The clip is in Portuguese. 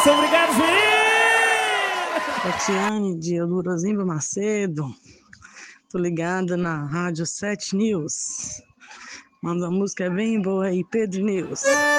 Obrigado, Juiz! Tatiane de Elurazinho Macedo. Tô ligada na Rádio 7 News. Manda uma música bem boa aí, Pedro News.